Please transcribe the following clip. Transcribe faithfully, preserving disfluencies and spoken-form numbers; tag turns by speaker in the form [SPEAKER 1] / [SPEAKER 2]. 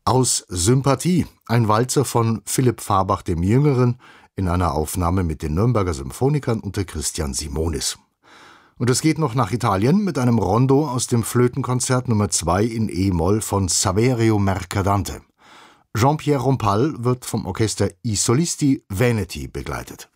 [SPEAKER 1] Aus Sympathie, ein Walzer von Philipp Farbach dem Jüngeren in einer Aufnahme mit den Nürnberger Symphonikern unter Christian Simonis. Und es geht noch nach Italien mit einem Rondo aus dem Flötenkonzert Nummer zwei in E-Moll von Saverio Mercadante. Jean-Pierre Rompal wird vom Orchester I Solisti Veneti begleitet.